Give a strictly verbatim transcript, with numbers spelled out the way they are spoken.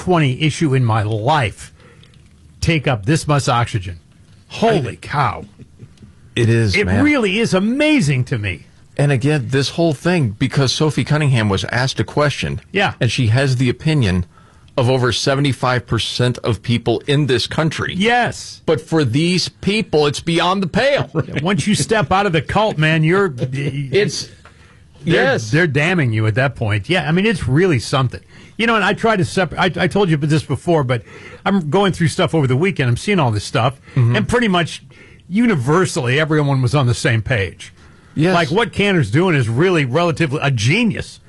twenty issue in my life take up this much oxygen. Holy cow. It is, It man. really is amazing to me. And again, this whole thing, because Sophie Cunningham was asked a question. Yeah. And she has the opinion of over seventy-five percent of people in this country. Yes. But for these people, it's beyond the pale. Once you step out of the cult, man, you're... It's... They're, yes. They're damning you at that point. Yeah, I mean, it's really something. You know, and I try to separate... I, I told you this before, but I'm going through stuff over the weekend. I'm seeing all this stuff, Mm-hmm. and pretty much universally, everyone was on the same page. Yes. Like, what Cantor's doing is really relatively a genius.